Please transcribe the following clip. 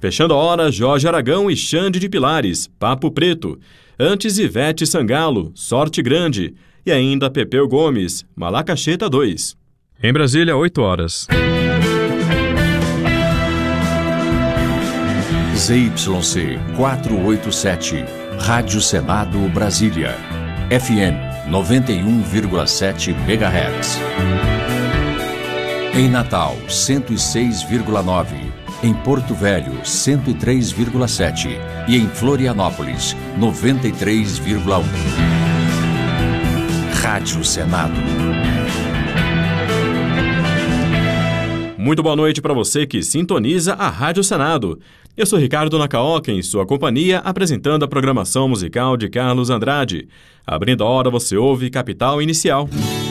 Fechando a hora, Jorge Aragão e Xande de Pilares, Papo Preto. Antes, Ivete Sangalo, Sorte Grande. E ainda Pepeu Gomes, Malacacheta 2. Em Brasília, 8 horas. ZYC 487, Rádio Senado Brasília. FM 91,7 MHz. Em Natal, 106,9. Em Porto Velho, 103,7. E em Florianópolis, 93,1. Rádio Senado. Muito boa noite para você que sintoniza a Rádio Senado. Eu sou Ricardo Nakaoka, em sua companhia, apresentando a programação musical de Carlos Andrade. Abrindo a hora, você ouve Capital Inicial.